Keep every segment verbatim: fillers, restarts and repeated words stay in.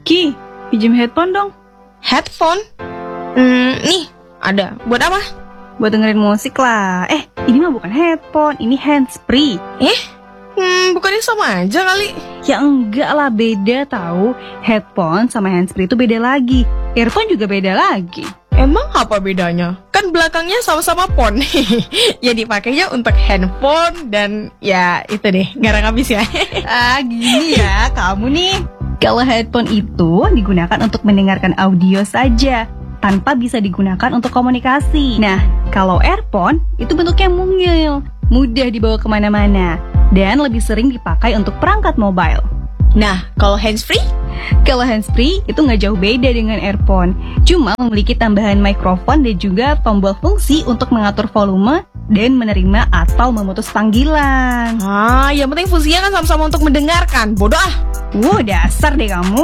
Ki, pinjam headphone dong. Headphone? Hmm, nih, ada. Buat apa? Buat dengerin musik lah. Eh, ini mah bukan headphone, ini handsfree. Eh? Hmm, bukannya sama aja kali? Ya enggak lah, beda tahu. Headphone sama handsfree itu beda lagi. Earphone juga beda lagi. Emang apa bedanya? Kan belakangnya sama-sama phone. Ya dipakainya untuk handphone dan ya itu deh, garang habis ya. Ah, gini ya, kamu nih. Kalau headphone itu digunakan untuk mendengarkan audio saja, tanpa bisa digunakan untuk komunikasi. Nah, kalau earphone itu bentuknya mungil, mudah dibawa kemana-mana, dan lebih sering dipakai untuk perangkat mobile. Nah, kalau handsfree? Kalau handsfree itu nggak jauh beda dengan earphone, cuma memiliki tambahan mikrofon dan juga tombol fungsi untuk mengatur volume dan menerima atau memutus panggilan. Ah, yang penting fungsinya kan sama-sama untuk mendengarkan. Bodoh ah. Wow, dasar deh kamu.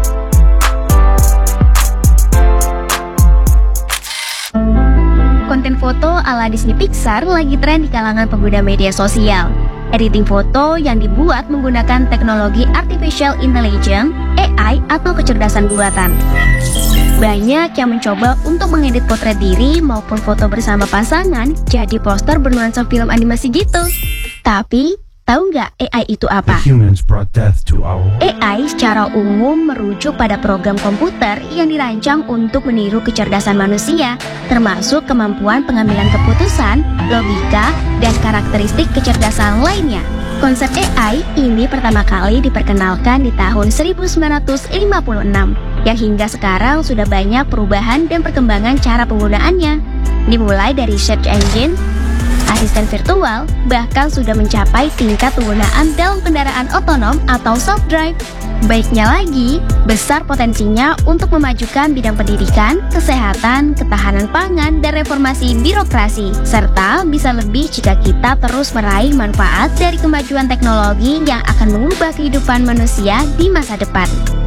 Konten foto ala Disney Pixar lagi tren di kalangan pengguna media sosial. Editing foto yang dibuat menggunakan teknologi Artificial Intelligence, A I atau kecerdasan buatan. Banyak yang mencoba untuk mengedit potret diri maupun foto bersama pasangan jadi poster bernuansa film animasi gitu. Tapi, tahu nggak A I itu apa? A I secara umum merujuk pada program komputer yang dirancang untuk meniru kecerdasan manusia, termasuk kemampuan pengambilan keputusan, logika, dan karakteristik kecerdasan lainnya. Konsep A I ini pertama kali diperkenalkan di tahun seribu sembilan ratus lima puluh enam, yang hingga sekarang sudah banyak perubahan dan perkembangan cara penggunaannya. Dimulai dari search engine, asisten virtual, bahkan sudah mencapai tingkat penggunaan dalam kendaraan otonom atau self-drive. Baiknya lagi, besar potensinya untuk memajukan bidang pendidikan, kesehatan, ketahanan pangan, dan reformasi birokrasi. Serta bisa lebih jika kita terus meraih manfaat dari kemajuan teknologi yang akan mengubah kehidupan manusia di masa depan.